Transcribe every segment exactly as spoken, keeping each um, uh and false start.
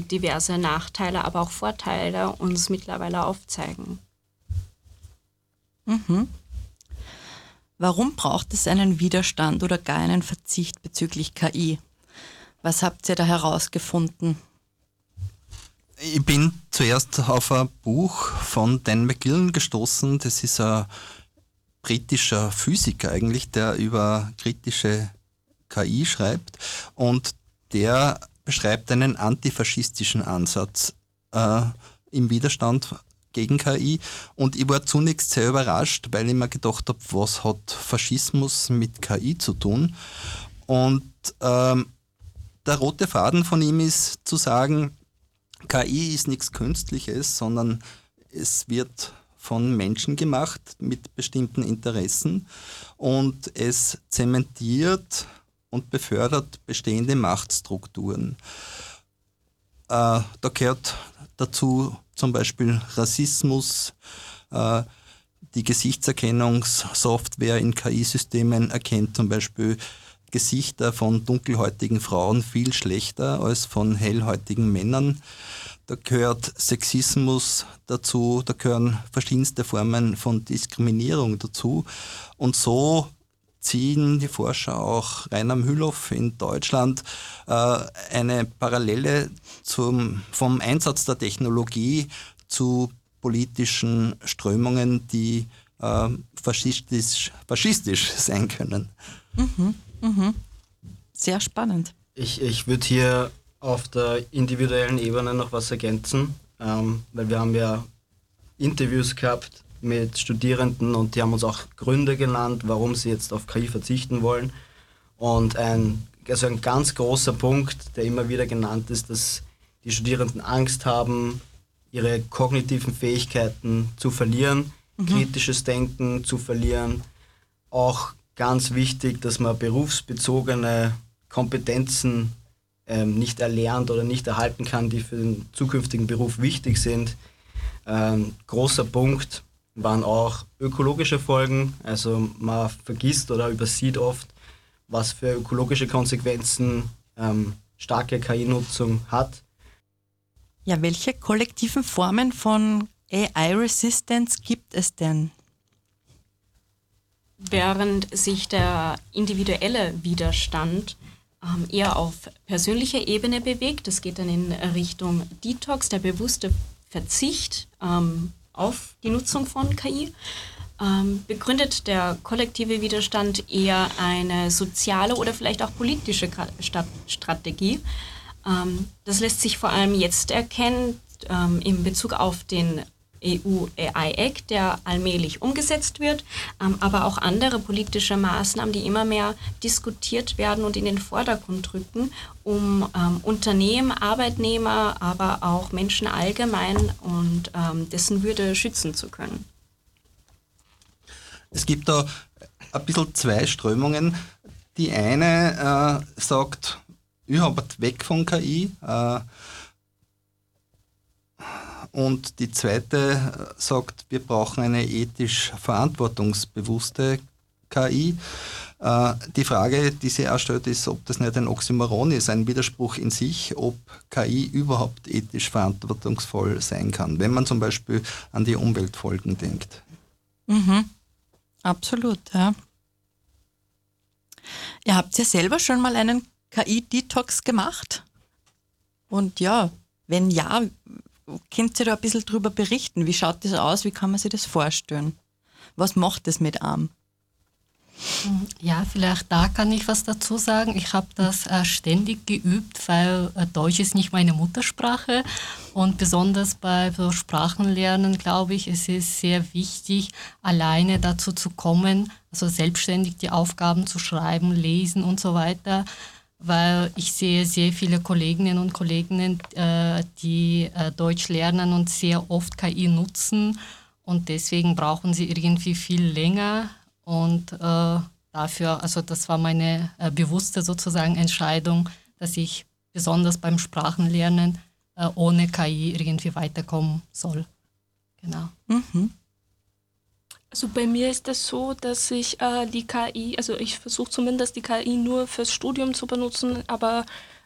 diverse Nachteile, aber auch Vorteile uns mittlerweile aufzeigen. Mhm. Warum braucht es einen Widerstand oder gar einen Verzicht bezüglich K I? Was habt ihr da herausgefunden? Ich bin zuerst auf ein Buch von Dan McGillen gestoßen. Das ist ein britischer Physiker eigentlich, der über kritische K I schreibt. Und der beschreibt einen antifaschistischen Ansatz äh, im Widerstand gegen K I. Und ich war zunächst sehr überrascht, weil ich mir gedacht habe, was hat Faschismus mit K I zu tun? Und ähm, der rote Faden von ihm ist zu sagen, K I ist nichts Künstliches, sondern es wird von Menschen gemacht mit bestimmten Interessen und es zementiert und befördert bestehende Machtstrukturen. Äh, da gehört dazu zum Beispiel Rassismus, äh, die Gesichtserkennungssoftware in K I-Systemen erkennt zum Beispiel Gesichter von dunkelhäutigen Frauen viel schlechter als von hellhäutigen Männern. Da gehört Sexismus dazu, da gehören verschiedenste Formen von Diskriminierung dazu. Und so ziehen die Forscher auch Rainer Mühlhoff in Deutschland äh, eine Parallele zum, vom Einsatz der Technologie zu politischen Strömungen, die äh, faschistisch, faschistisch sein können. Mhm, mhm. Sehr spannend. Ich, ich würde hier auf der individuellen Ebene noch was ergänzen, ähm, weil wir haben ja Interviews gehabt mit Studierenden und die haben uns auch Gründe genannt, warum sie jetzt auf K I verzichten wollen. Und ein, also ein ganz großer Punkt, der immer wieder genannt ist, dass die Studierenden Angst haben, ihre kognitiven Fähigkeiten zu verlieren, mhm. kritisches Denken zu verlieren. Auch ganz wichtig, dass man berufsbezogene Kompetenzen ähm, nicht erlernt oder nicht erhalten kann, die für den zukünftigen Beruf wichtig sind. Ähm, großer Punkt waren auch ökologische Folgen. Also man vergisst oder übersieht oft, was für ökologische Konsequenzen ähm, starke K I-Nutzung hat. Ja, welche kollektiven Formen von A I-Resistance gibt es denn? Während sich der individuelle Widerstand ähm, eher auf persönlicher Ebene bewegt, das geht dann in Richtung Detox, der bewusste Verzicht ähm, auf die Nutzung von K I, ähm, begründet der kollektive Widerstand eher eine soziale oder vielleicht auch politische Strategie. Ähm, das lässt sich vor allem jetzt erkennen ähm, in Bezug auf den E U A I Act, der allmählich umgesetzt wird, ähm, aber auch andere politische Maßnahmen, die immer mehr diskutiert werden und in den Vordergrund rücken, um ähm, Unternehmen, Arbeitnehmer, aber auch Menschen allgemein und ähm, dessen Würde schützen zu können. Es gibt da ein bisschen zwei Strömungen. Die eine äh, sagt, überhaupt weg von K I, äh, und die zweite sagt, wir brauchen eine ethisch verantwortungsbewusste K I. Äh, die Frage, die sie auch stellt, ist, ob das nicht ein Oxymoron ist, ein Widerspruch in sich, ob K I überhaupt ethisch verantwortungsvoll sein kann, wenn man zum Beispiel an die Umweltfolgen denkt. Mhm. Absolut, ja. Ihr habt ja selber schon mal einen K I-Detox gemacht? Und ja, wenn ja, könnt ihr da ein bisschen drüber berichten? Wie schaut das aus? Wie kann man sich das vorstellen? Was macht das mit einem? Ja, vielleicht da kann ich was dazu sagen. Ich habe das äh, ständig geübt, weil äh, Deutsch ist nicht meine Muttersprache und besonders bei so Sprachenlernen, glaube ich, es ist sehr wichtig, alleine dazu zu kommen, also selbstständig die Aufgaben zu schreiben, lesen und so weiter, weil ich sehe sehr viele Kolleginnen und Kollegen, äh, die äh, Deutsch lernen und sehr oft K I nutzen und deswegen brauchen sie irgendwie viel länger. Und äh, dafür, also das war meine äh, bewusste sozusagen Entscheidung, dass ich besonders beim Sprachenlernen äh, ohne K I irgendwie weiterkommen soll. Genau. Mhm. Also bei mir ist das so, dass ich äh, die K I, also ich versuche zumindest die K I nur fürs Studium zu benutzen, aber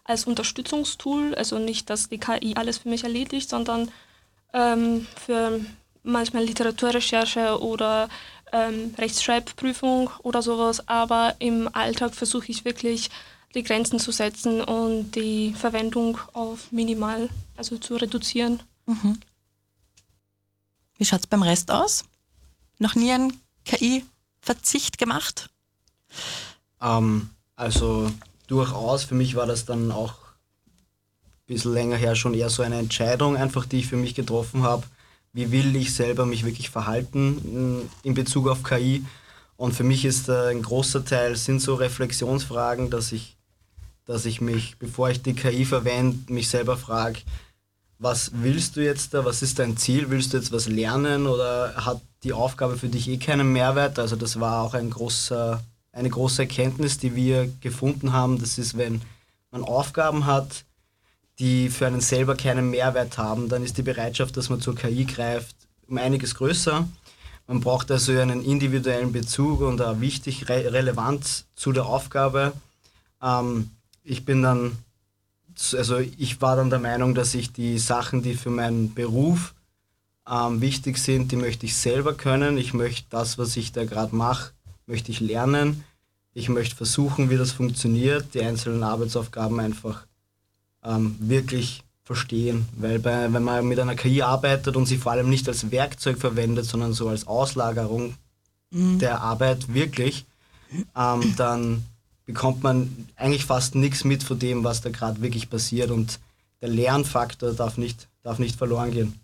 als Unterstützungstool, also nicht, dass die K I alles für mich erledigt, sondern ähm, für manchmal Literaturrecherche oder ähm, Rechtschreibprüfung oder sowas, aber im Alltag versuche ich wirklich die Grenzen zu setzen und die Verwendung auf minimal, also zu reduzieren. Mhm. Wie schaut es beim Rest aus? Noch nie einen K I-Verzicht gemacht? Ähm, also durchaus, für mich war das dann auch ein bisschen länger her schon eher so eine Entscheidung, einfach die ich für mich getroffen habe. Wie will ich selber mich wirklich verhalten in, in Bezug auf K I? Und für mich ist äh, ein großer Teil, sind so Reflexionsfragen, dass ich, dass ich mich, bevor ich die K I verwende, mich selber frage, was willst du jetzt da, was ist dein Ziel, willst du jetzt was lernen oder hat die Aufgabe für dich eh keinen Mehrwert? Also das war auch ein großer, eine große Erkenntnis, die wir gefunden haben. Das ist, wenn man Aufgaben hat, die für einen selber keinen Mehrwert haben, dann ist die Bereitschaft, dass man zur K I greift, um einiges größer. Man braucht also einen individuellen Bezug und eine wichtig Re- Relevanz zu der Aufgabe. Ähm, ich bin dann, also ich war dann der Meinung, dass ich die Sachen, die für meinen Beruf ähm, wichtig sind, die möchte ich selber können. Ich möchte das, was ich da gerade mache, möchte ich lernen. Ich möchte versuchen, wie das funktioniert, die einzelnen Arbeitsaufgaben einfach ähm, wirklich verstehen. Weil bei, wenn man mit einer K I arbeitet und sie vor allem nicht als Werkzeug verwendet, sondern so als Auslagerung mhm. der Arbeit wirklich, ähm, dann bekommt man eigentlich fast nichts mit von dem, was da gerade wirklich passiert und der Lernfaktor darf nicht, darf nicht verloren gehen.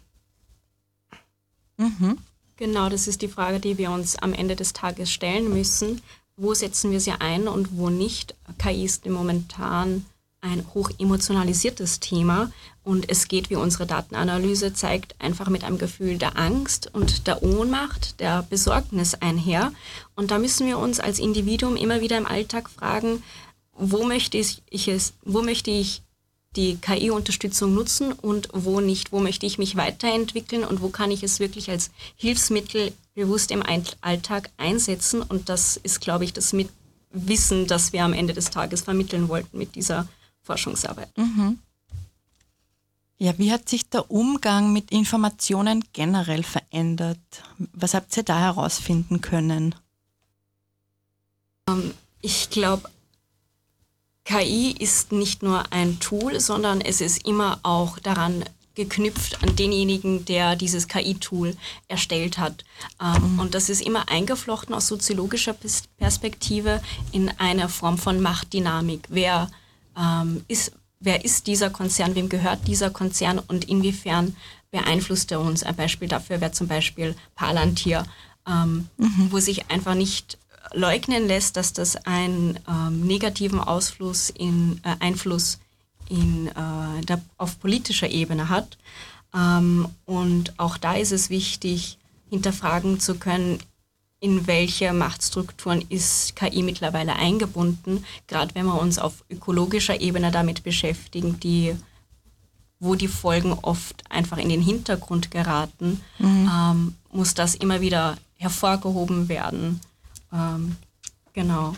Mhm. Genau, das ist die Frage, die wir uns am Ende des Tages stellen müssen. Wo setzen wir sie ein und wo nicht? K I ist momentan ein hoch emotionalisiertes Thema und es geht, wie unsere Datenanalyse zeigt, einfach mit einem Gefühl der Angst und der Ohnmacht, der Besorgnis einher. Und da müssen wir uns als Individuum immer wieder im Alltag fragen, wo möchte ich, ich es, wo möchte ich die K I-Unterstützung nutzen und wo nicht, wo möchte ich mich weiterentwickeln und wo kann ich es wirklich als Hilfsmittel bewusst im Alltag einsetzen. Und das ist, glaube ich, das mit Wissen, das wir am Ende des Tages vermitteln wollten mit dieser Forschungsarbeit. Mhm. Ja, wie hat sich der Umgang mit Informationen generell verändert? Was habt ihr da herausfinden können? Ähm, ich glaube, K I ist nicht nur ein Tool, sondern es ist immer auch daran geknüpft an denjenigen, der dieses K I-Tool erstellt hat. Ähm, mhm. Und das ist immer eingeflochten aus soziologischer Perspektive in eine Form von Machtdynamik. Wer ähm, ist, wer ist dieser Konzern, wem gehört dieser Konzern und inwiefern beeinflusst er uns? Ein Beispiel dafür wäre zum Beispiel Palantir, ähm, mhm. wo sich einfach nicht leugnen lässt, dass das einen ähm, negativen Ausfluss in, äh, Einfluss in, äh, der, auf politischer Ebene hat. Ähm, und auch da ist es wichtig, hinterfragen zu können, in welche Machtstrukturen ist K I mittlerweile eingebunden, gerade wenn wir uns auf ökologischer Ebene damit beschäftigen, die, wo die Folgen oft einfach in den Hintergrund geraten, mhm. ähm, muss das immer wieder hervorgehoben werden. Ähm, genau.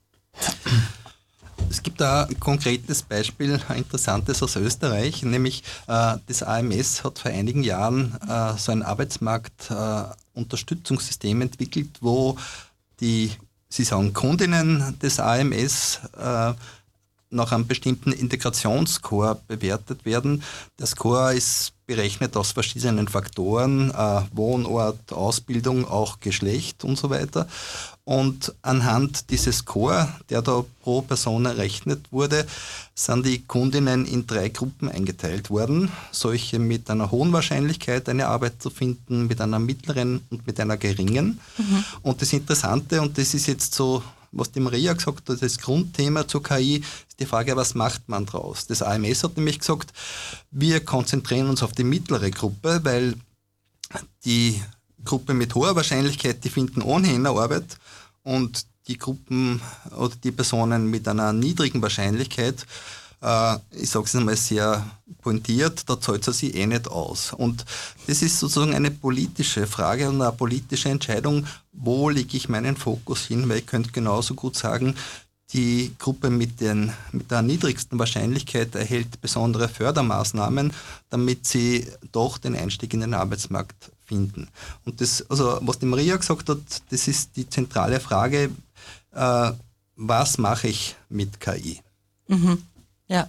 Es gibt da ein konkretes Beispiel, ein interessantes aus Österreich, nämlich äh, das A M S hat vor einigen Jahren äh, so ein Arbeitsmarktunterstützungssystem äh, entwickelt, wo die, Sie sagen, Kundinnen des A M S äh, nach einem bestimmten Integrationsscore bewertet werden. Der Score ist berechnet aus verschiedenen Faktoren, äh, Wohnort, Ausbildung, auch Geschlecht und so weiter. Und anhand dieses Score, der da pro Person errechnet wurde, sind die Kundinnen in drei Gruppen eingeteilt worden. Solche mit einer hohen Wahrscheinlichkeit, eine Arbeit zu finden, mit einer mittleren und mit einer geringen. Mhm. Und das Interessante, und das ist jetzt so, was die Maria gesagt hat, das Grundthema zur K I, ist die Frage, was macht man draus? Das A M S hat nämlich gesagt, wir konzentrieren uns auf die mittlere Gruppe, weil die Gruppe mit hoher Wahrscheinlichkeit, die finden ohnehin eine Arbeit, und die Gruppen oder die Personen mit einer niedrigen Wahrscheinlichkeit, äh, ich sage es einmal sehr pointiert, da zahlt es sich eh nicht aus. Und das ist sozusagen eine politische Frage und eine politische Entscheidung, wo lege ich meinen Fokus hin, weil ich könnte genauso gut sagen, die Gruppe mit, den, mit der niedrigsten Wahrscheinlichkeit erhält besondere Fördermaßnahmen, damit sie doch den Einstieg in den Arbeitsmarkt finden. Und das, also was die Maria gesagt hat, das ist die zentrale Frage, äh, was mache ich mit K I? Mhm. Ja.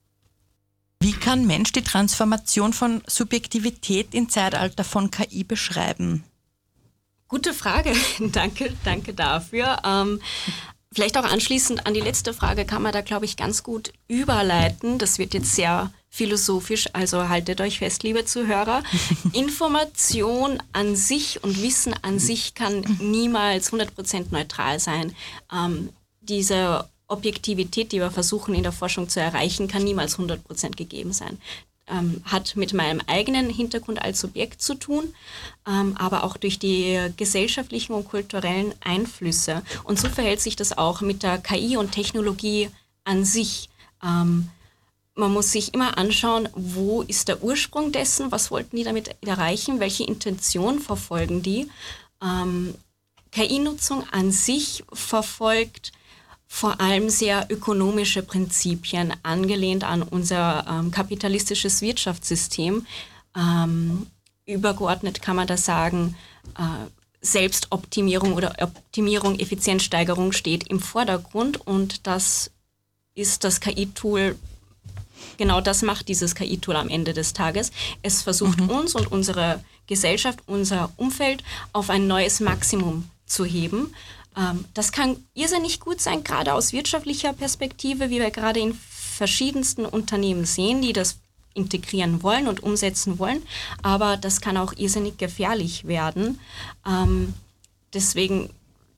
Wie kann Mensch die Transformation von Subjektivität im Zeitalter von K I beschreiben? Gute Frage, danke, danke dafür. Ähm, vielleicht auch anschließend an die letzte Frage kann man da, glaube ich, ganz gut überleiten. Das wird jetzt sehr philosophisch, also haltet euch fest, liebe Zuhörer. Information an sich und Wissen an sich kann niemals hundert Prozent neutral sein. Ähm, diese Objektivität, die wir versuchen in der Forschung zu erreichen, kann niemals hundert Prozent gegeben sein. Ähm, hat mit meinem eigenen Hintergrund als Subjekt zu tun, ähm, aber auch durch die gesellschaftlichen und kulturellen Einflüsse. Und so verhält sich das auch mit der K I und Technologie an sich. Ähm, man muss sich immer anschauen, wo ist der Ursprung dessen, was wollten die damit erreichen, welche Intention verfolgen die. Ähm, K I-Nutzung an sich verfolgt vor allem sehr ökonomische Prinzipien, angelehnt an unser ähm, kapitalistisches Wirtschaftssystem. Ähm, übergeordnet kann man da sagen, äh, Selbstoptimierung oder Optimierung, Effizienzsteigerung steht im Vordergrund und das ist das K I-Tool, genau das macht dieses K I-Tool am Ende des Tages. Es versucht mhm. uns und unsere Gesellschaft, unser Umfeld auf ein neues Maximum zu heben. Das kann irrsinnig gut sein, gerade aus wirtschaftlicher Perspektive, wie wir gerade in verschiedensten Unternehmen sehen, die das integrieren wollen und umsetzen wollen. Aber das kann auch irrsinnig gefährlich werden. Ähm, deswegen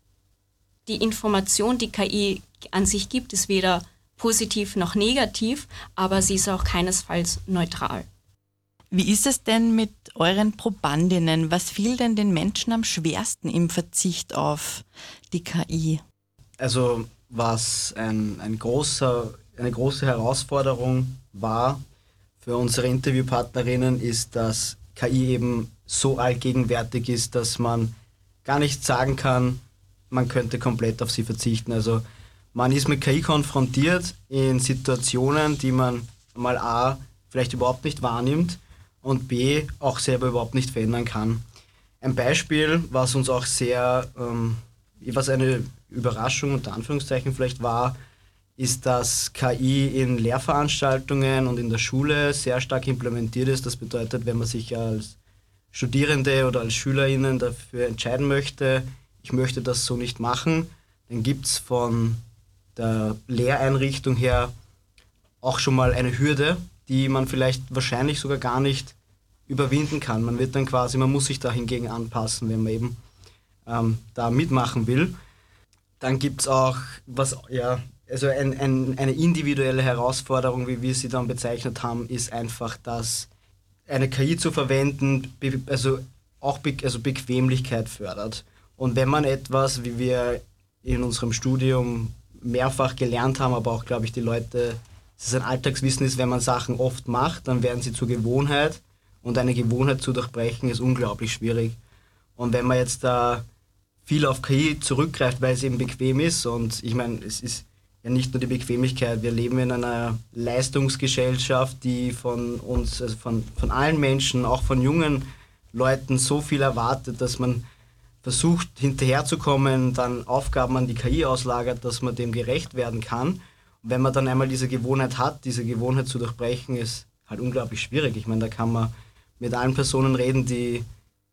die Information, die K I an sich gibt, ist weder positiv noch negativ, aber sie ist auch keinesfalls neutral. Wie ist es denn mit euren Probandinnen? Was fiel denn den Menschen am schwersten im Verzicht auf die K I? Also was ein, ein großer, eine große Herausforderung war für unsere Interviewpartnerinnen, ist, dass K I eben so allgegenwärtig ist, dass man gar nicht sagen kann, man könnte komplett auf sie verzichten. Also man ist mit K I konfrontiert in Situationen, die man mal A, vielleicht überhaupt nicht wahrnimmt und B, auch selber überhaupt nicht verändern kann. Ein Beispiel, was uns auch sehr, ähm, was eine Überraschung unter Anführungszeichen vielleicht war, ist, dass K I in Lehrveranstaltungen und in der Schule sehr stark implementiert ist. Das bedeutet, wenn man sich als Studierende oder als SchülerInnen dafür entscheiden möchte, ich möchte das so nicht machen, dann gibt es von der Lehreinrichtung her auch schon mal eine Hürde, die man vielleicht wahrscheinlich sogar gar nicht überwinden kann. Man wird dann quasi, man muss sich da hingegen anpassen, wenn man eben ähm, da mitmachen will. Dann gibt es auch, was, ja, also ein, ein, eine individuelle Herausforderung, wie wir sie dann bezeichnet haben, ist einfach, dass eine K I zu verwenden, be, also auch be, also Bequemlichkeit fördert. Und wenn man etwas, wie wir in unserem Studium mehrfach gelernt haben, aber auch, glaube ich, die Leute, dass es ein Alltagswissen ist, wenn man Sachen oft macht, dann werden sie zur Gewohnheit und eine Gewohnheit zu durchbrechen ist unglaublich schwierig. Und wenn man jetzt da viel auf K I zurückgreift, weil es eben bequem ist und ich meine, es ist ja nicht nur die Bequemlichkeit, wir leben in einer Leistungsgesellschaft, die von uns, also von, von allen Menschen, auch von jungen Leuten so viel erwartet, dass man versucht hinterherzukommen, dann Aufgaben an die K I auslagert, dass man dem gerecht werden kann. Und wenn man dann einmal diese Gewohnheit hat, diese Gewohnheit zu durchbrechen, ist halt unglaublich schwierig. Ich meine, da kann man mit allen Personen reden, die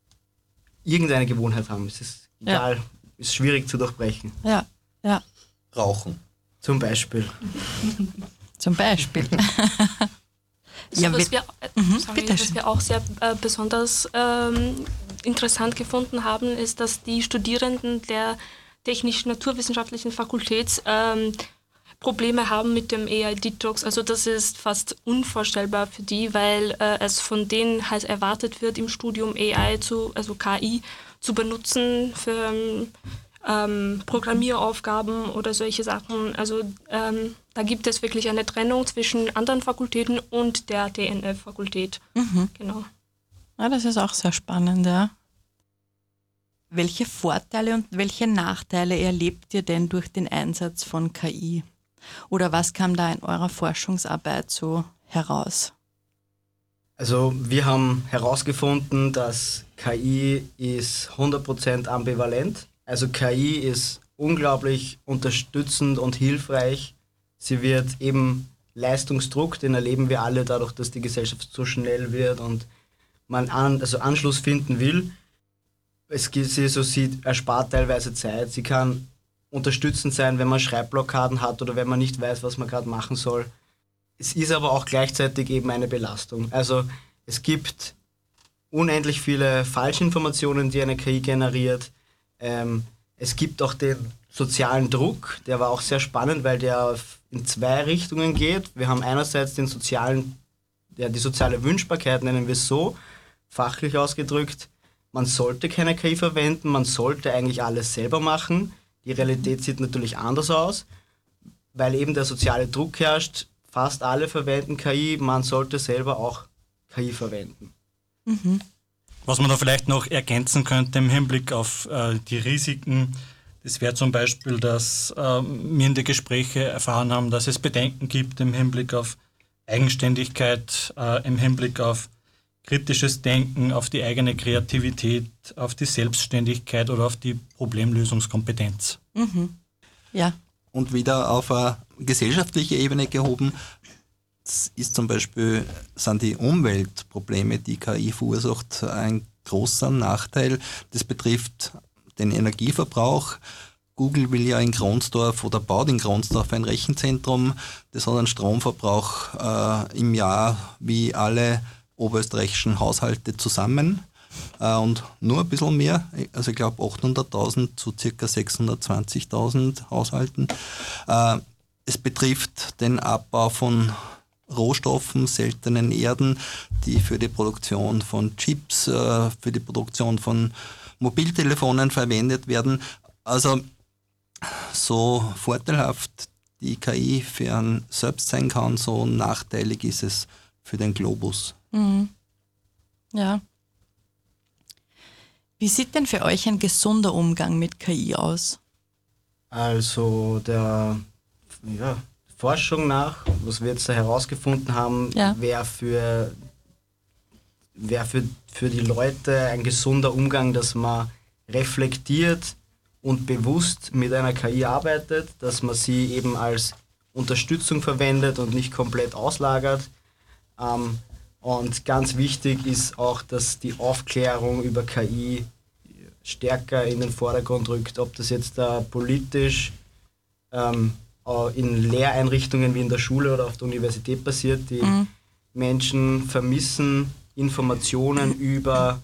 irgendeine Gewohnheit haben. Es ist egal, ja. Ist schwierig zu durchbrechen. Ja, ja. Rauchen. Zum Beispiel. Zum Beispiel. So, ja, was, wir, äh, mhm, sorry, was wir auch sehr äh, besonders ähm, interessant gefunden haben, ist, dass die Studierenden der technisch-naturwissenschaftlichen Fakultät ähm, Probleme haben mit dem A I-Detox. Also das ist fast unvorstellbar für die, weil äh, es von denen halt erwartet wird, im Studium A I zu, also K I zu benutzen für ähm, Programmieraufgaben oder solche Sachen. Also ähm, da gibt es wirklich eine Trennung zwischen anderen Fakultäten und der T N F Fakultät. Mhm. Genau. Ja, das ist auch sehr spannend, ja. welche Vorteile und welche Nachteile erlebt ihr denn durch den Einsatz von K I? Oder was kam da in eurer Forschungsarbeit so heraus? Also wir haben herausgefunden, dass K I ist hundert Prozent ambivalent. Also K I ist unglaublich unterstützend und hilfreich. Sie wird eben Leistungsdruck, den erleben wir alle dadurch, dass die Gesellschaft so schnell wird und man an, also Anschluss finden will. Es gibt, sie so sieht, erspart teilweise Zeit. Sie kann unterstützend sein, wenn man Schreibblockaden hat oder wenn man nicht weiß, was man gerade machen soll. Es ist aber auch gleichzeitig eben eine Belastung. Also es gibt unendlich viele Falschinformationen, die eine K I generiert. Ähm, es gibt auch den sozialen Druck, der war auch sehr spannend, weil der in zwei Richtungen geht. Wir haben einerseits den sozialen, ja, die soziale Wünschbarkeit, nennen wir es so, fachlich ausgedrückt. Man sollte keine K I verwenden, man sollte eigentlich alles selber machen. Die Realität sieht natürlich anders aus, weil eben der soziale Druck herrscht. Fast alle verwenden K I, man sollte selber auch K I verwenden. Mhm. Was man da vielleicht noch ergänzen könnte im Hinblick auf äh, die Risiken, das wäre zum Beispiel, dass äh, wir in den Gesprächen erfahren haben, dass es Bedenken gibt im Hinblick auf Eigenständigkeit, äh, im Hinblick auf kritisches Denken, auf die eigene Kreativität, auf die Selbstständigkeit oder auf die Problemlösungskompetenz. Mhm. Ja. Und wieder auf eine gesellschaftliche Ebene gehoben, das ist zum Beispiel, sind die Umweltprobleme, die K I verursacht, ein großer Nachteil. Das betrifft den Energieverbrauch. Google will ja in Kronsdorf oder baut in Kronsdorf ein Rechenzentrum. Das hat einen Stromverbrauch äh, im Jahr wie alle oberösterreichischen Haushalte zusammen. Äh, und nur ein bisschen mehr, also ich glaube achthunderttausend zu ca. sechshundertzwanzigtausend Haushalten. Äh, es betrifft den Abbau von Rohstoffen, seltenen Erden, die für die Produktion von Chips, äh, für die Produktion von Mobiltelefonen verwendet werden. Also so vorteilhaft die K I für einen selbst sein kann, so nachteilig ist es für den Globus. Mhm. Ja. Wie sieht denn für euch ein gesunder Umgang mit K I aus? Also der ja, Forschung nach, was wir jetzt da herausgefunden haben, Ja. wäre für, wär für, für die Leute ein gesunder Umgang, dass man reflektiert und bewusst mit einer K I arbeitet, dass man sie eben als Unterstützung verwendet und nicht komplett auslagert. Ähm, und ganz wichtig ist auch, dass die Aufklärung über K I stärker in den Vordergrund rückt, ob das jetzt da politisch ähm, in Lehreinrichtungen wie in der Schule oder auf der Universität passiert. Die mhm. Menschen vermissen Informationen über,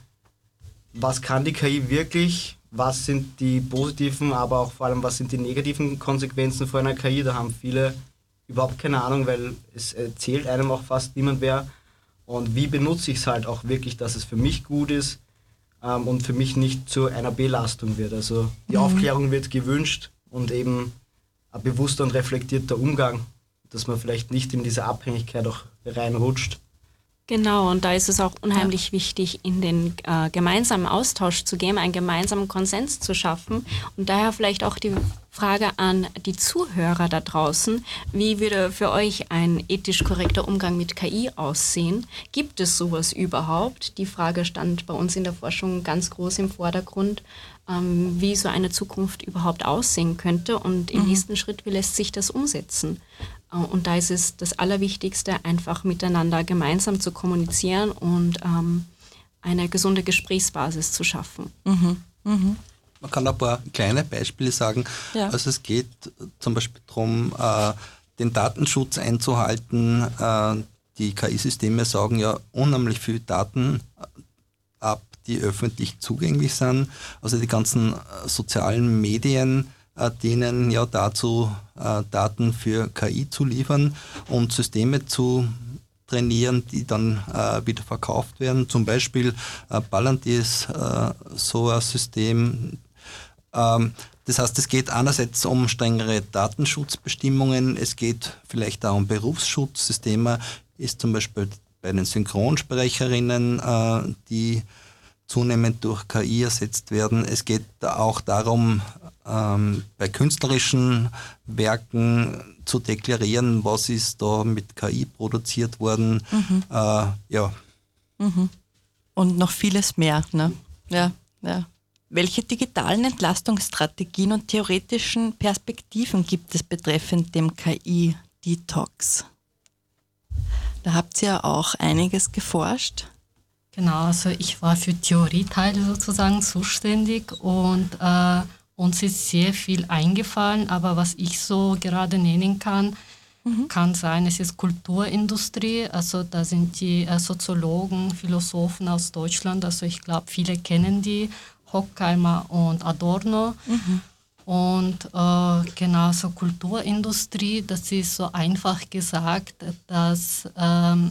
was kann die K I wirklich, was sind die positiven, aber auch vor allem, was sind die negativen Konsequenzen von einer K I. Da haben viele überhaupt keine Ahnung, weil es erzählt einem auch fast niemand mehr. Und wie benutze ich es halt auch wirklich, dass es für mich gut ist ähm, und für mich nicht zu einer Belastung wird. Also die mhm. Aufklärung wird gewünscht und eben ein bewusster und reflektierter Umgang, dass man vielleicht nicht in diese Abhängigkeit auch reinrutscht. Genau, und da ist es auch unheimlich ja. wichtig, in den äh, gemeinsamen Austausch zu gehen, einen gemeinsamen Konsens zu schaffen. Und daher vielleicht auch die Frage an die Zuhörer da draußen, wie würde für euch ein ethisch korrekter Umgang mit K I aussehen? Gibt es sowas überhaupt? Die Frage stand bei uns in der Forschung ganz groß im Vordergrund, ähm, wie so eine Zukunft überhaupt aussehen könnte. Und im mhm. nächsten Schritt, wie lässt sich das umsetzen? Und da ist es das Allerwichtigste, einfach miteinander gemeinsam zu kommunizieren und ähm, eine gesunde Gesprächsbasis zu schaffen. Mhm. Mhm. Man kann ein paar kleine Beispiele sagen. Ja. Also es geht zum Beispiel darum, äh, den Datenschutz einzuhalten. Äh, die K I-Systeme saugen ja unheimlich viel Daten ab, die öffentlich zugänglich sind. Also die ganzen äh, sozialen Medien äh, dienen ja dazu, äh, Daten für K I zu liefern und Systeme zu trainieren, die dann äh, wieder verkauft werden. Zum Beispiel äh, Palantir, äh, so ein System. Ähm, das heißt, es geht einerseits um strengere Datenschutzbestimmungen, es geht vielleicht auch um Berufsschutz. Das Thema ist zum Beispiel bei den Synchronsprecherinnen, äh, die zunehmend durch K I ersetzt werden. Es geht auch darum, ähm, bei künstlerischen Werken zu deklarieren, was ist da mit K I produziert worden. Mhm. Äh, ja. Mhm. Und noch vieles mehr. Ne? Ja, ja. Welche digitalen Entlastungsstrategien und theoretischen Perspektiven gibt es betreffend dem K I-Detox? Da habt ihr ja auch einiges geforscht. Genau, also ich war für Theorieteile sozusagen zuständig und äh, uns ist sehr viel eingefallen, aber was ich so gerade nennen kann, mhm. kann sein, es ist Kulturindustrie, also da sind die äh, Soziologen, Philosophen aus Deutschland, also ich glaube, viele kennen die, Horkheimer und Adorno. Mhm. Und äh, genau so Kulturindustrie, das ist so einfach gesagt, dass ähm,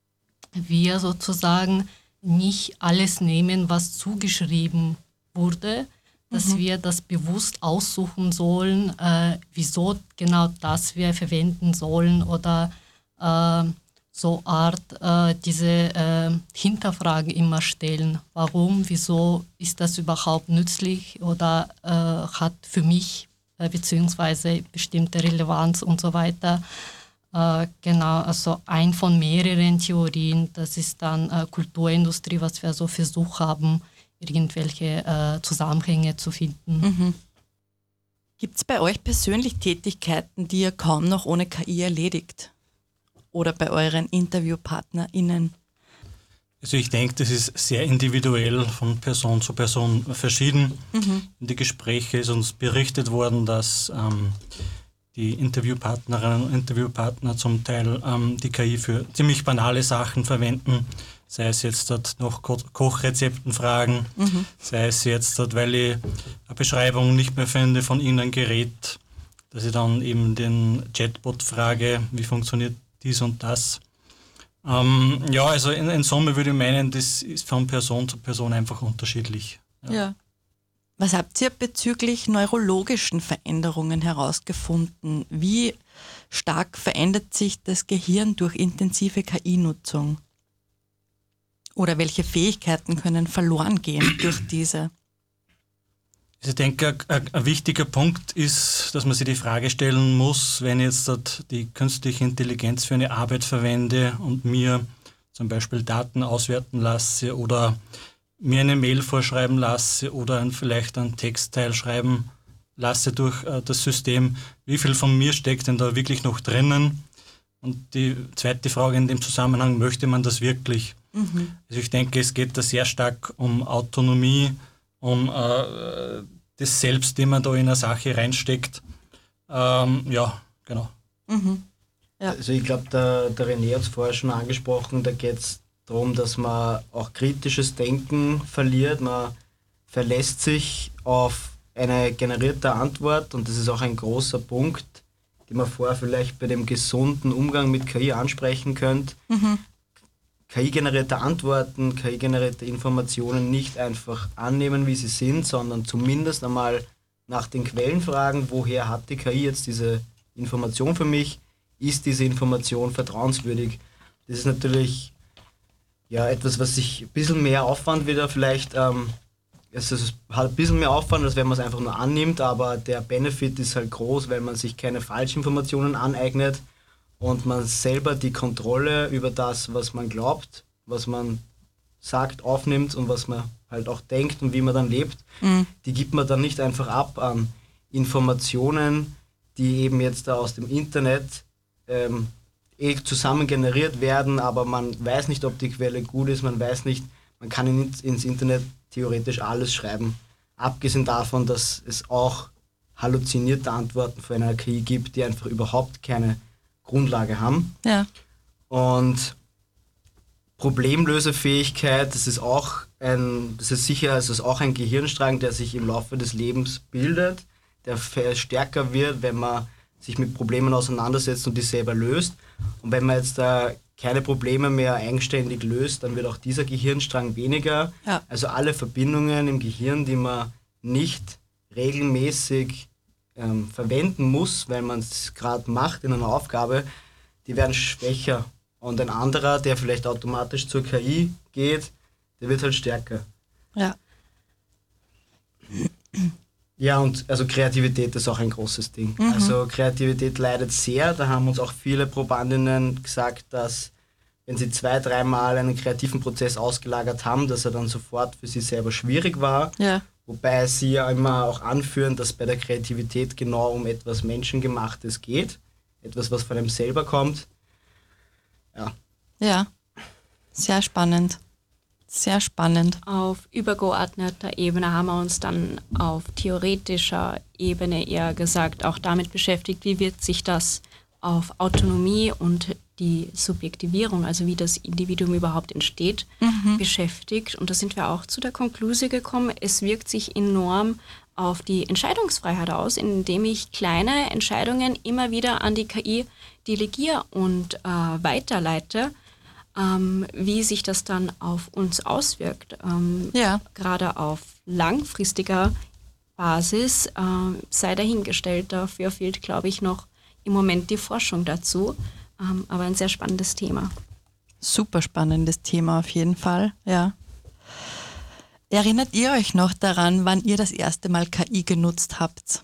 wir sozusagen nicht alles nehmen, was zugeschrieben wurde, dass mhm. wir das bewusst aussuchen sollen, äh, wieso genau das wir verwenden sollen oder äh, so Art äh, diese äh, Hinterfragen immer stellen. Warum, wieso ist das überhaupt nützlich oder äh, hat für mich äh, beziehungsweise bestimmte Relevanz und so weiter. Äh, genau, also ein von mehreren Theorien, das ist dann äh, Kulturindustrie, was wir so versucht haben, irgendwelche äh, Zusammenhänge zu finden. Mhm. Gibt es bei euch persönlich Tätigkeiten, die ihr kaum noch ohne K I erledigt? Oder bei euren InterviewpartnerInnen? Also ich denke, das ist sehr individuell von Person zu Person verschieden. Mhm. In den Gesprächen ist uns berichtet worden, dass ähm, die Interviewpartnerinnen und Interviewpartner zum Teil ähm, die K I für ziemlich banale Sachen verwenden. Sei es jetzt dort nach Ko- Kochrezepten fragen, mhm. sei es jetzt dort, weil ich eine Beschreibung nicht mehr finde von irgendeinem Gerät, dass ich dann eben den Chatbot frage, wie funktioniert dies und das. Ähm, ja, also in, in Summe würde ich meinen, das ist von Person zu Person einfach unterschiedlich. Ja. Ja. Was habt ihr bezüglich neurologischen Veränderungen herausgefunden? Wie stark verändert sich das Gehirn durch intensive K I-Nutzung? Oder welche Fähigkeiten können verloren gehen durch diese? Ich denke, ein, ein wichtiger Punkt ist, dass man sich die Frage stellen muss, wenn ich jetzt die künstliche Intelligenz für eine Arbeit verwende und mir zum Beispiel Daten auswerten lasse oder mir eine Mail vorschreiben lasse oder ein, vielleicht einen Textteil schreiben lasse durch äh, das System, wie viel von mir steckt denn da wirklich noch drinnen? Und die zweite Frage in dem Zusammenhang, möchte man das wirklich? Mhm. Also ich denke, es geht da sehr stark um Autonomie, um äh, das Selbst, das man da in eine Sache reinsteckt. Ähm, ja, genau. Mhm. Ja. Also ich glaube, der, der René hat es vorher schon angesprochen, da geht es darum, dass man auch kritisches Denken verliert. Man verlässt sich auf eine generierte Antwort und das ist auch ein großer Punkt, den man vorher vielleicht bei dem gesunden Umgang mit K I ansprechen könnte. Mhm. K I-generierte Antworten, K I-generierte Informationen nicht einfach annehmen, wie sie sind, sondern zumindest einmal nach den Quellen fragen, woher hat die K I jetzt diese Information für mich? Ist diese Information vertrauenswürdig? Das ist natürlich ja, etwas, was sich ein bisschen mehr Aufwand wieder vielleicht, ähm, es, es hat ein bisschen mehr Aufwand, als wenn man es einfach nur annimmt, aber der Benefit ist halt groß, weil man sich keine Falschinformationen aneignet und man selber die Kontrolle über das, was man glaubt, was man sagt, aufnimmt und was man halt auch denkt und wie man dann lebt, mhm. die gibt man dann nicht einfach ab an Informationen, die eben jetzt da aus dem Internet ähm, eh zusammen generiert werden, aber man weiß nicht, ob die Quelle gut ist, man weiß nicht, man kann in, ins Internet theoretisch alles schreiben, abgesehen davon, dass es auch halluzinierte Antworten von einer K I gibt, die einfach überhaupt keine Grundlage haben. Ja. Und Problemlösefähigkeit, das ist auch ein, das ist sicher, es ist auch ein Gehirnstrang, der sich im Laufe des Lebens bildet, der stärker wird, wenn man sich mit Problemen auseinandersetzt und die selber löst. Und wenn man jetzt da keine Probleme mehr eigenständig löst, dann wird auch dieser Gehirnstrang weniger. Ja. Also alle Verbindungen im Gehirn, die man nicht regelmäßig ähm, verwenden muss, weil man es gerade macht in einer Aufgabe, die werden schwächer. Und ein anderer, der vielleicht automatisch zur K I geht, der wird halt stärker. Ja. Ja, und also Kreativität ist auch ein großes Ding. Mhm. Also Kreativität leidet sehr. Da haben uns auch viele Probandinnen gesagt, dass wenn sie zwei, dreimal einen kreativen Prozess ausgelagert haben, dass er dann sofort für sie selber schwierig war. Ja. Wobei sie ja immer auch anführen, dass bei der Kreativität genau um etwas Menschengemachtes geht. Etwas, was von einem selber kommt. Ja. Ja. Sehr spannend. Sehr spannend. Auf übergeordneter Ebene haben wir uns dann auf theoretischer Ebene eher gesagt, auch damit beschäftigt, wie wird sich das auf Autonomie und die Subjektivierung, also wie das Individuum überhaupt entsteht, Mhm. beschäftigt. Und da sind wir auch zu der Konklusion gekommen, es wirkt sich enorm auf die Entscheidungsfreiheit aus, indem ich kleine Entscheidungen immer wieder an die K I delegiere und äh, weiterleite, ähm, wie sich das dann auf uns auswirkt. Ähm, Ja. Gerade auf langfristiger Basis äh, sei dahingestellt. Dafür fehlt, glaube ich, noch im Moment die Forschung dazu. Ähm, aber ein sehr spannendes Thema. Super spannendes Thema auf jeden Fall, ja. Erinnert ihr euch noch daran, wann ihr das erste Mal K I genutzt habt?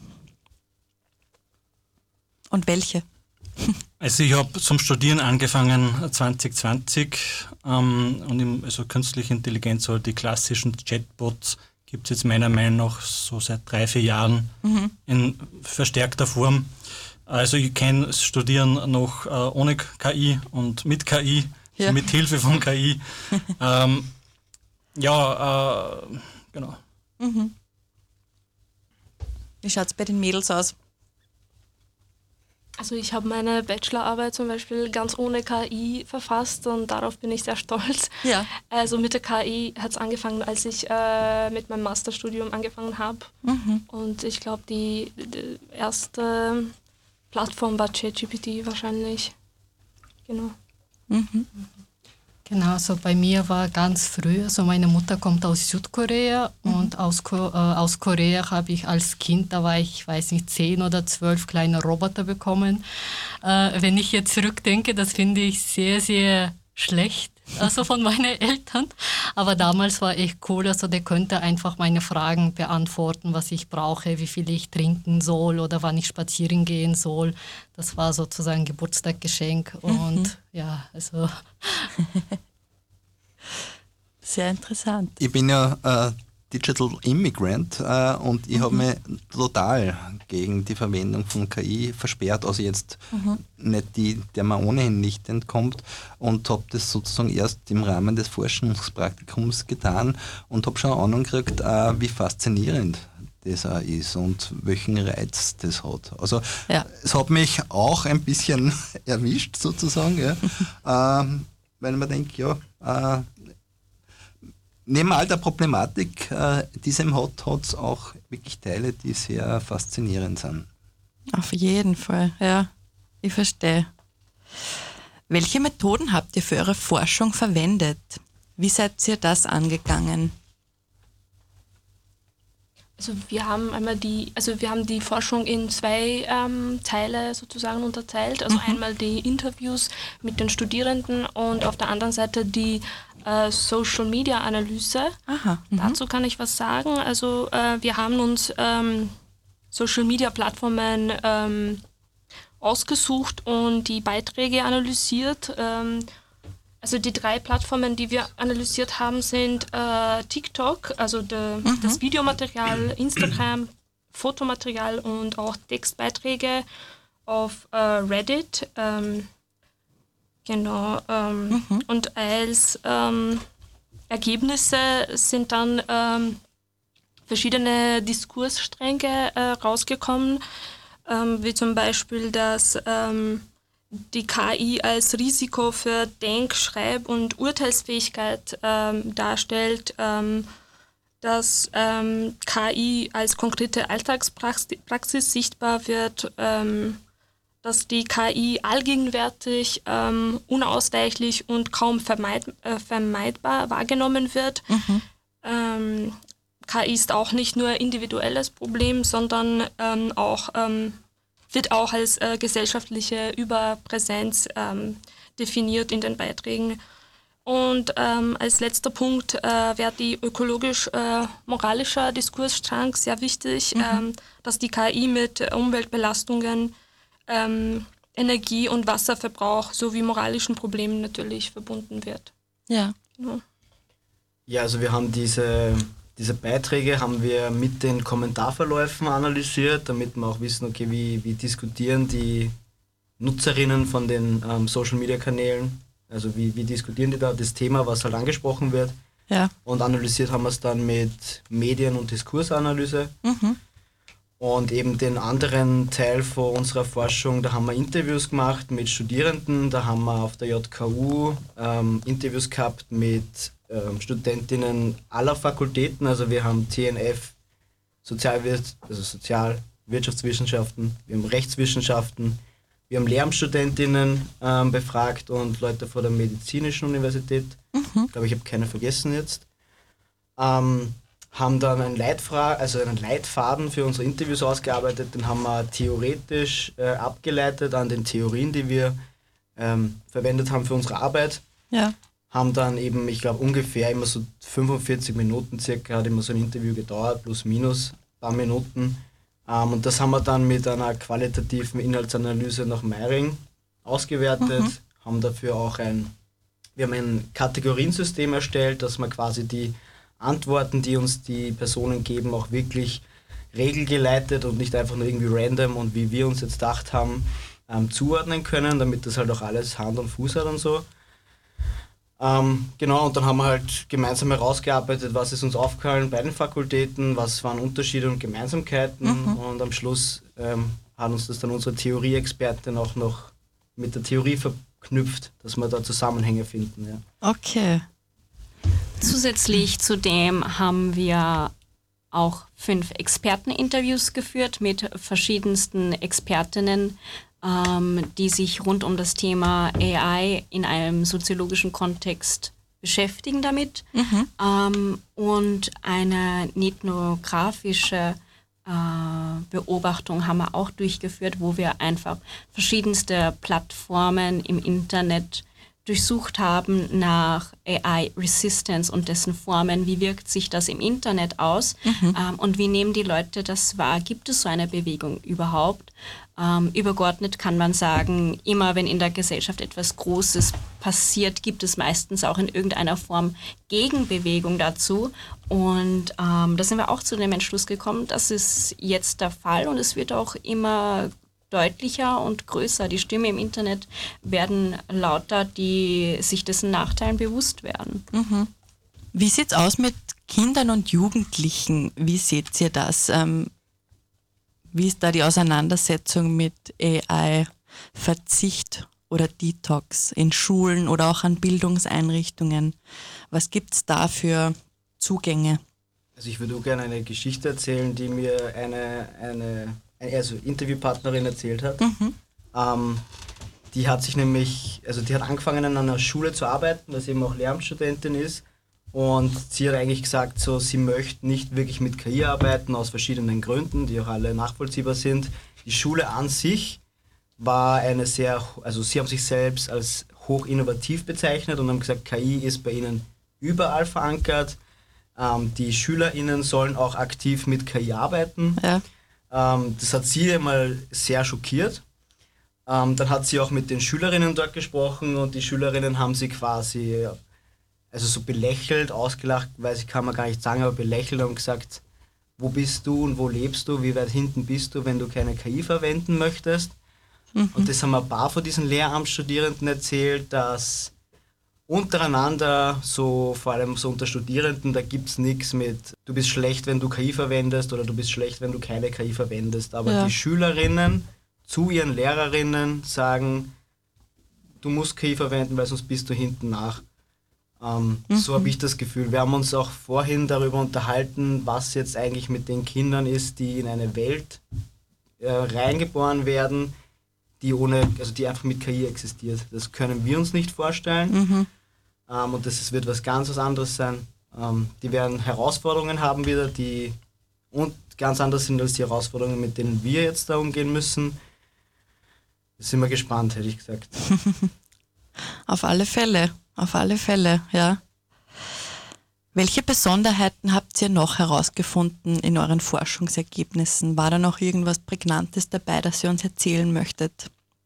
Und welche? Also ich habe zum Studieren angefangen zwanzig zwanzig ähm, und im, also künstliche Intelligenz, so die klassischen Chatbots, gibt es jetzt meiner Meinung nach so seit drei, vier Jahren Mhm. in verstärkter Form. Also ich kenne das Studieren noch äh, ohne K I und mit K I, Ja. so mit Hilfe von K I. ähm, ja, äh, genau. Mhm. Wie schaut es bei den Mädels aus? Also ich habe meine Bachelorarbeit zum Beispiel ganz ohne K I verfasst und darauf bin ich sehr stolz. Ja. Also mit der K I hat es angefangen, als ich äh, mit meinem Masterstudium angefangen habe. Mhm. Und ich glaube, die, die erste Plattform war ChatGPT wahrscheinlich. Genau. Mhm. Genau, so bei mir war ganz früh, also meine Mutter kommt aus Südkorea und aus, Ko äh, aus Korea habe ich als Kind, da war ich, weiß nicht, zehn oder zwölf kleine Roboter bekommen. Äh, wenn ich jetzt zurückdenke, das finde ich sehr, sehr schlecht, also von meinen Eltern. Aber damals war echt cool, also der könnte einfach meine Fragen beantworten, was ich brauche, wie viel ich trinken soll oder wann ich spazieren gehen soll. Das war sozusagen ein Geburtstagsgeschenk und ja, also... Sehr interessant. Ich bin ja äh, Digital Immigrant äh, und ich habe mich total gegen die Verwendung von K I versperrt, also jetzt nicht die, der man ohnehin nicht entkommt, und habe das sozusagen erst im Rahmen des Forschungspraktikums getan und habe schon eine Ahnung gekriegt, äh, wie faszinierend das auch ist und welchen Reiz das hat. Also Ja. es hat mich auch ein bisschen erwischt sozusagen, ja. ähm, weil man denkt, ja, äh, neben all der Problematik, äh, die es eben hat, hat es auch wirklich Teile, die sehr faszinierend sind. Auf jeden Fall, ja. Ich verstehe. Welche Methoden habt ihr für eure Forschung verwendet? Wie seid ihr das angegangen? Also wir haben einmal die, also wir haben die Forschung in zwei ähm, Teile sozusagen unterteilt. Also einmal die Interviews mit den Studierenden und auf der anderen Seite die äh, Social Media Analyse. Aha. Mhm. Dazu kann ich was sagen. Also äh, wir haben uns ähm, Social Media Plattformen ähm, ausgesucht und die Beiträge analysiert. Ähm, Also die drei Plattformen, die wir analysiert haben, sind äh, TikTok, also de, Mhm. das Videomaterial, Instagram, Fotomaterial und auch Textbeiträge auf äh, Reddit. Ähm, genau. Ähm, Mhm. Und als ähm, Ergebnisse sind dann ähm, verschiedene Diskursstränge äh, rausgekommen, ähm, wie zum Beispiel das ähm, die K I als Risiko für Denk-, Schreib- und Urteilsfähigkeit ähm, darstellt, ähm, dass ähm, K I als konkrete Alltagspraxis Praxis sichtbar wird, ähm, dass die K I allgegenwärtig, ähm, unausweichlich und kaum vermeid, äh, vermeidbar wahrgenommen wird. Ähm, K I ist auch nicht nur individuelles Problem, sondern ähm, auch ähm, wird auch als äh, gesellschaftliche Überpräsenz ähm, definiert in den Beiträgen. Und ähm, als letzter Punkt äh, wäre die ökologisch-moralische Diskursstrang sehr wichtig, mhm. ähm, dass die K I mit Umweltbelastungen, ähm, Energie- und Wasserverbrauch sowie moralischen Problemen natürlich verbunden wird. Ja. Ja, ja also wir haben diese, diese Beiträge haben wir mit den Kommentarverläufen analysiert, damit wir auch wissen, okay, wie, wie diskutieren die Nutzerinnen von den ähm, Social-Media-Kanälen. Also wie, wie diskutieren die da das Thema, was halt angesprochen wird. Ja. Und analysiert haben wir es dann mit Medien- und Diskursanalyse. Mhm. Und eben den anderen Teil von unserer Forschung, da haben wir Interviews gemacht mit Studierenden, da haben wir auf der J K U ähm, Interviews gehabt mit ähm, Studentinnen aller Fakultäten. Also wir haben T N F, Sozialwirt, also Sozialwirtschaftswissenschaften, wir haben Rechtswissenschaften, wir haben Lehramtsstudentinnen ähm, befragt und Leute von der Medizinischen Universität. Mhm. Ich glaube, ich habe keine vergessen jetzt. Ähm, haben dann einen, Leitfra- also einen Leitfaden für unsere Interviews ausgearbeitet. Den haben wir theoretisch äh, abgeleitet an den Theorien, die wir ähm, verwendet haben für unsere Arbeit. Ja. Haben dann eben, ich glaube, ungefähr immer so fünfundvierzig Minuten circa hat immer so ein Interview gedauert, plus minus ein paar Minuten. Um, und das haben wir dann mit einer qualitativen Inhaltsanalyse nach Meiring ausgewertet, mhm. haben dafür auch ein, wir haben ein Kategoriensystem erstellt, dass man quasi die Antworten, die uns die Personen geben, auch wirklich regelgeleitet und nicht einfach nur irgendwie random und wie wir uns jetzt gedacht haben, ähm, zuordnen können, damit das halt auch alles Hand und Fuß hat und so. Ähm, genau, und dann haben wir halt gemeinsam herausgearbeitet, was ist uns aufgefallen bei den Fakultäten, was waren Unterschiede und Gemeinsamkeiten mhm. und am Schluss ähm, hat uns das dann unsere Theorieexpertin auch noch mit der Theorie verknüpft, dass wir da Zusammenhänge finden. Ja. Okay. Zusätzlich zu dem haben wir auch fünf Experteninterviews geführt mit verschiedensten Expertinnen, ähm, die sich rund um das Thema A I in einem soziologischen Kontext beschäftigen damit. Mhm. Ähm, und eine ethnografische äh, Beobachtung haben wir auch durchgeführt, wo wir einfach verschiedenste Plattformen im Internet durchsucht haben nach A I-Resistance und dessen Formen, wie wirkt sich das im Internet aus mhm. ähm, und wie nehmen die Leute das wahr? Gibt es so eine Bewegung überhaupt? Ähm, übergeordnet kann man sagen, immer wenn in der Gesellschaft etwas Großes passiert, gibt es meistens auch in irgendeiner Form Gegenbewegung dazu und ähm, da sind wir auch zu dem Entschluss gekommen, das ist jetzt der Fall und es wird auch immer deutlicher und größer. Die Stimmen im Internet werden lauter, die sich dessen Nachteilen bewusst werden. Mhm. Wie sieht es aus mit Kindern und Jugendlichen? Wie seht ihr das? Ähm, wie ist da die Auseinandersetzung mit A I, Verzicht oder Detox in Schulen oder auch an Bildungseinrichtungen? Was gibt es da für Zugänge? Also ich würde auch gerne eine Geschichte erzählen, die mir eine, eine also Interviewpartnerin erzählt hat. Mhm. Ähm, die hat sich nämlich, also die hat angefangen an einer Schule zu arbeiten, weil sie eben auch Lehramtsstudentin ist und sie hat eigentlich gesagt, so sie möchte nicht wirklich mit K I arbeiten, aus verschiedenen Gründen, die auch alle nachvollziehbar sind. Die Schule an sich war eine sehr, also sie haben sich selbst als hoch innovativ bezeichnet und haben gesagt, K I ist bei ihnen überall verankert. Ähm, die SchülerInnen sollen auch aktiv mit K I arbeiten. Ja. Das hat sie einmal sehr schockiert. Ähm, dann hat sie auch mit den Schülerinnen dort gesprochen und die Schülerinnen haben sie quasi also so belächelt, ausgelacht, weiß ich, kann man gar nicht sagen, aber belächelt und gesagt, wo bist du und wo lebst du, wie weit hinten bist du, wenn du keine K I verwenden möchtest. Mhm. Und das haben ein paar von diesen Lehramtsstudierenden erzählt, dass untereinander, so vor allem so unter Studierenden, da gibt es nichts mit, du bist schlecht, wenn du K I verwendest oder du bist schlecht, wenn du keine K I verwendest. Aber ja. Die Schülerinnen zu ihren Lehrerinnen sagen, du musst K I verwenden, weil sonst bist du hinten nach. Ähm, mhm. So habe ich das Gefühl. Wir haben uns auch vorhin darüber unterhalten, was jetzt eigentlich mit den Kindern ist, die in eine Welt äh, reingeboren werden, die ohne, also die einfach mit K I existiert. Das können wir uns nicht vorstellen. Mhm. Ähm, und das wird was ganz was anderes sein. Ähm, die werden Herausforderungen haben wieder, die und ganz anders sind als die Herausforderungen, mit denen wir jetzt da umgehen müssen. Da sind wir gespannt, hätte ich gesagt. Auf alle Fälle. auf alle Fälle, ja. Welche Besonderheiten habt ihr noch herausgefunden in euren Forschungsergebnissen? War da noch irgendwas Prägnantes dabei, das ihr uns erzählen möchtet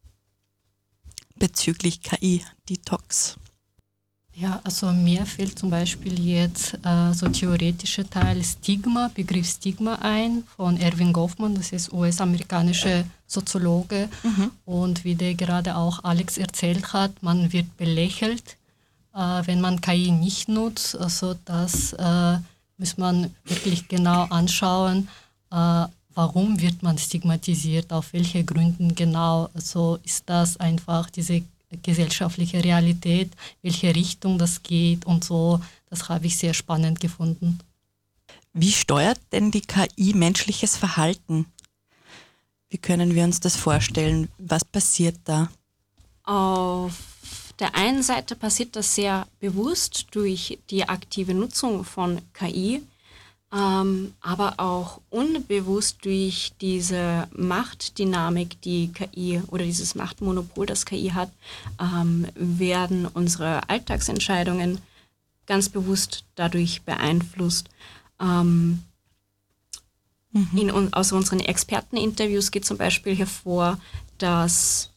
bezüglich K I-Detox? Ja, also mir fällt zum Beispiel jetzt äh, so theoretischer Teil Stigma, Begriff Stigma ein von Erving Goffman, das ist U S-amerikanischer Soziologe. Mhm. Und wie der gerade auch Alex erzählt hat, man wird belächelt, äh, wenn man K I nicht nutzt. Also das äh, muss man wirklich genau anschauen, äh, warum wird man stigmatisiert, auf welche Gründen genau. Also ist das einfach diese gesellschaftliche Realität, welche Richtung das geht und so. Das habe ich sehr spannend gefunden. Wie steuert denn die K I menschliches Verhalten? Wie können wir uns das vorstellen? Was passiert da? Auf der einen Seite passiert das sehr bewusst durch die aktive Nutzung von K I, ähm, aber auch unbewusst durch diese Machtdynamik, die K I oder dieses Machtmonopol, das K I hat, ähm, werden unsere Alltagsentscheidungen ganz bewusst dadurch beeinflusst. Ähm, mhm. in, aus unseren Experteninterviews geht zum Beispiel hervor, dass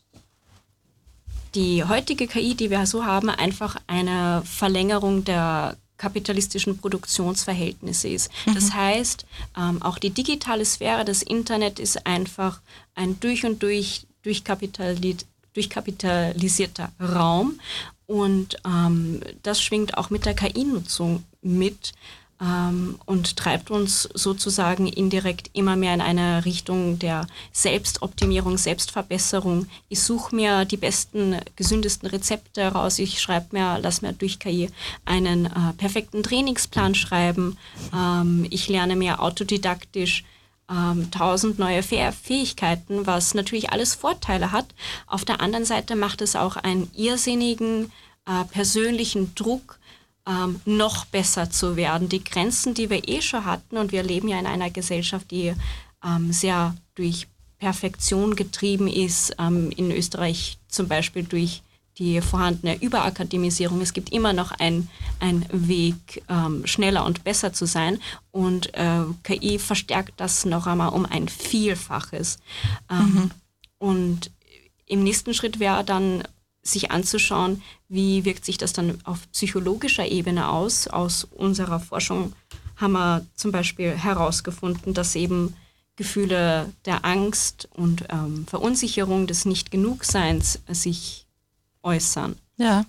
die heutige K I, die wir so haben, einfach eine Verlängerung der kapitalistischen Produktionsverhältnisse ist. Mhm. Das heißt, ähm, auch die digitale Sphäre, das Internet ist einfach ein durch und durch durchkapitalis- durchkapitalisierter Raum und ähm, das schwingt auch mit der K I-Nutzung mit ähm, und treibt uns sozusagen indirekt immer mehr in eine Richtung der Selbstoptimierung, Selbstverbesserung. Ich suche mir die besten, gesündesten Rezepte raus. Ich schreibe mir, lass mir durch K I einen äh, perfekten Trainingsplan schreiben. Ähm, ich lerne mir autodidaktisch ähm, tausend neue Fäh- Fähigkeiten, was natürlich alles Vorteile hat. Auf der anderen Seite macht es auch einen irrsinnigen äh, persönlichen Druck, Ähm, noch besser zu werden. Die Grenzen, die wir eh schon hatten, und wir leben ja in einer Gesellschaft, die ähm, sehr durch Perfektion getrieben ist, ähm, in Österreich zum Beispiel durch die vorhandene Überakademisierung. Es gibt immer noch einen Weg, ähm, schneller und besser zu sein, und äh, K I verstärkt das noch einmal um ein Vielfaches. Ähm, mhm. Und im nächsten Schritt wäre dann sich anzuschauen, wie wirkt sich das dann auf psychologischer Ebene aus. Aus unserer Forschung haben wir zum Beispiel herausgefunden, dass eben Gefühle der Angst und ähm, Verunsicherung des Nicht-Genugseins sich äußern. Ja.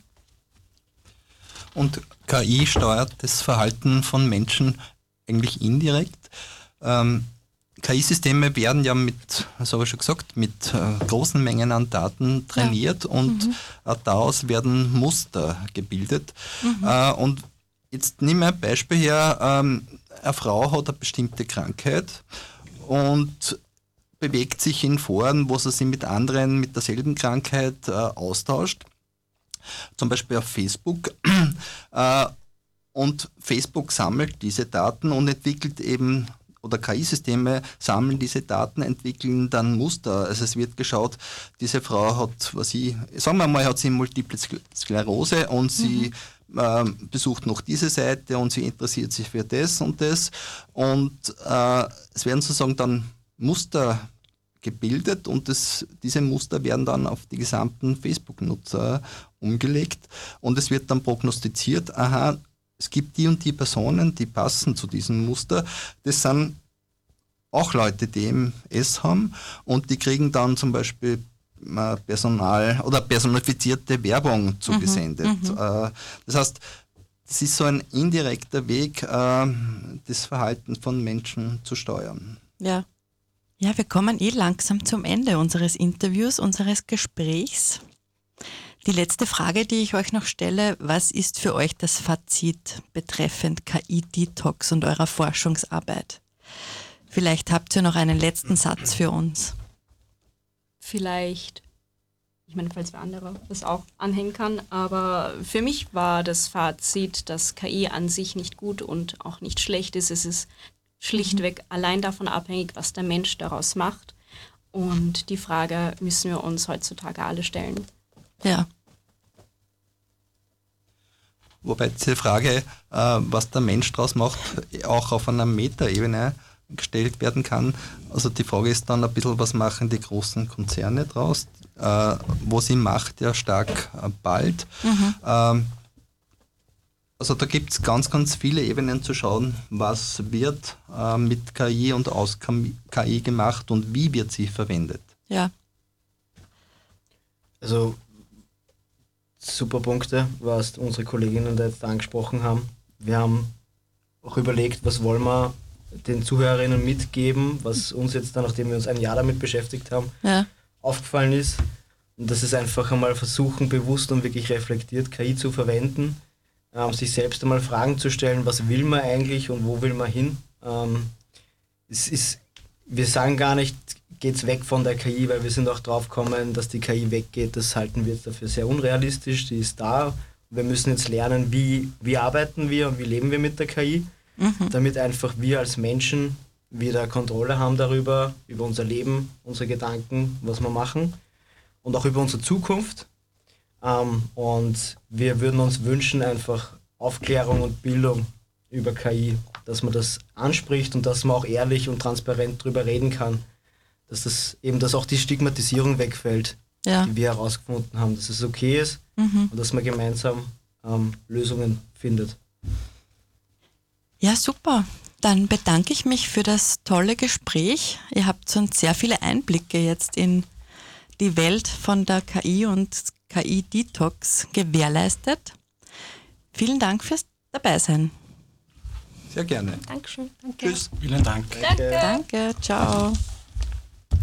Und K I steuert das Verhalten von Menschen eigentlich indirekt. Ähm, K I-Systeme werden ja mit, das habe ich schon gesagt, mit äh, großen Mengen an Daten trainiert, ja. und mhm. äh, daraus werden Muster gebildet. Mhm. Äh, und jetzt nehmen wir ein Beispiel her, ähm, eine Frau hat eine bestimmte Krankheit und bewegt sich in Foren, wo sie sich mit anderen mit derselben Krankheit äh, austauscht, zum Beispiel auf Facebook. äh, und Facebook sammelt diese Daten und entwickelt eben, oder K I-Systeme sammeln diese Daten, entwickeln dann Muster. Also es wird geschaut, diese Frau hat, was ich, sagen wir mal, hat sie Multiple Sklerose und sie mhm. äh, besucht noch diese Seite und sie interessiert sich für das und das. Und äh, es werden sozusagen dann Muster gebildet und das, diese Muster werden dann auf die gesamten Facebook-Nutzer umgelegt und es wird dann prognostiziert, aha, es gibt die und die Personen, die passen zu diesem Muster. Das sind auch Leute, die E M S haben und die kriegen dann zum Beispiel Personal oder personifizierte Werbung zugesendet. Mhm, mhm. Das heißt, das ist so ein indirekter Weg, das Verhalten von Menschen zu steuern. Ja. Ja, wir kommen eh langsam zum Ende unseres Interviews, unseres Gesprächs. Die letzte Frage, die ich euch noch stelle, was ist für euch das Fazit betreffend K I-Detox und eurer Forschungsarbeit? Vielleicht habt ihr noch einen letzten Satz für uns. Vielleicht, ich meine, falls wer andere das auch anhängen kann, aber für mich war das Fazit, dass K I an sich nicht gut und auch nicht schlecht ist. Es ist schlichtweg mhm. allein davon abhängig, was der Mensch daraus macht. Und die Frage müssen wir uns heutzutage alle stellen. Ja. Wobei diese Frage, äh, was der Mensch daraus macht, auch auf einer Metaebene gestellt werden kann. Also die Frage ist dann ein bisschen, was machen die großen Konzerne draus, äh, wo sie Macht ja stark äh, bald. Mhm. Ähm, also da gibt es ganz, ganz viele Ebenen zu schauen, was wird äh, mit K I und aus K I gemacht und wie wird sie verwendet. Ja. Also super Punkte, was unsere Kolleginnen da jetzt angesprochen haben. Wir haben auch überlegt, was wollen wir den Zuhörerinnen mitgeben, was uns jetzt dann, nachdem wir uns ein Jahr damit beschäftigt haben, ja. aufgefallen ist. Und das ist einfach einmal versuchen, bewusst und wirklich reflektiert K I zu verwenden, ähm, sich selbst einmal Fragen zu stellen, was will man eigentlich und wo will man hin. Ähm, es ist, wir sagen gar nicht, geht's weg von der K I, weil wir sind auch drauf gekommen, dass die K I weggeht. Das halten wir jetzt dafür sehr unrealistisch. Die ist da. Wir müssen jetzt lernen, wie, wie arbeiten wir und wie leben wir mit der K I, mhm. damit einfach wir als Menschen wieder Kontrolle haben darüber, über unser Leben, unsere Gedanken, was wir machen und auch über unsere Zukunft. Ähm, und wir würden uns wünschen, einfach Aufklärung und Bildung über K I, dass man das anspricht und dass man auch ehrlich und transparent drüber reden kann. Dass das eben, dass auch die Stigmatisierung wegfällt, ja. die wir herausgefunden haben, dass es okay ist mhm. und dass man gemeinsam ähm, Lösungen findet. Ja, super. Dann bedanke ich mich für das tolle Gespräch. Ihr habt uns sehr viele Einblicke jetzt in die Welt von der K I und K I-Detox gewährleistet. Vielen Dank fürs Dabeisein. Sehr gerne. Dankeschön. Danke. Tschüss. Vielen Dank. Danke. Danke. Ciao.